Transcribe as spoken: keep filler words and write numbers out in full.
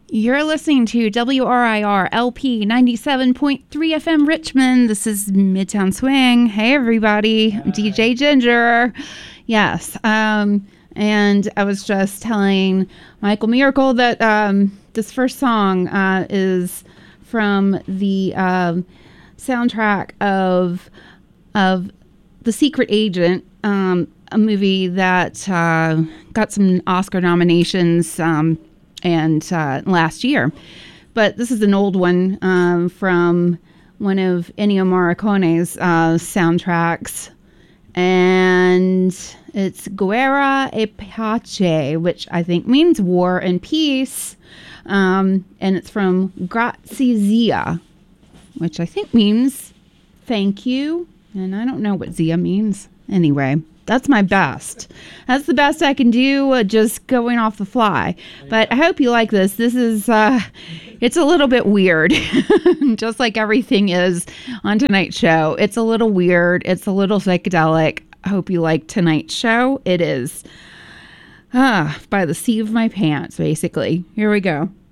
You're listening to W R I R L P ninety-seven point three F M Richmond. This is Midtown Swing. Hey, everybody. I'm D J Ginger. Yes. Um, and I was just telling Michael Miracle that um, this first song uh, is from the um, soundtrack of of The Secret Agent, um, a movie that uh, got some Oscar nominations um and uh, last year. But this is an old one um, from one of Ennio Morricone's uh, soundtracks. And it's Guerra e Pace, which I think means war and peace. Um, and it's from Grazie Zia, which I think means thank you. And I don't know what Zia means. Anyway, that's my best. That's the best I can do, uh, just going off the fly. But I hope you like this. This is, uh, it's a little bit weird, just like everything is on tonight's show. It's a little weird. It's a little psychedelic. I hope you like tonight's show. It is uh, by the seat of my pants, basically. Here we go.